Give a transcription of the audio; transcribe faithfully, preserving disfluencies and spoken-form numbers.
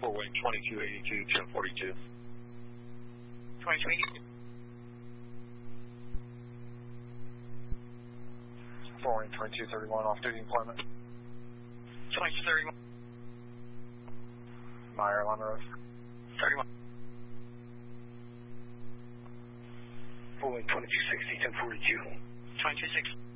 four wing twenty-two eighty-two, ten forty-two. twenty-two eighty-two. four wing twenty-two thirty-one, off-duty employment. twenty-two thirty-one. Meyer, Lima Road. thirty-one. four wing twenty-two sixty, ten forty-two. twenty-two sixty.